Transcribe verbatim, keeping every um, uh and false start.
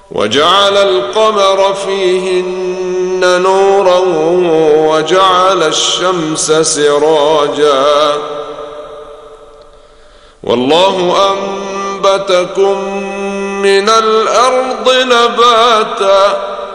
وجعل القمر فيهن نورا وجعل الشمس سراجا والله أنبتكم من الأرض نباتا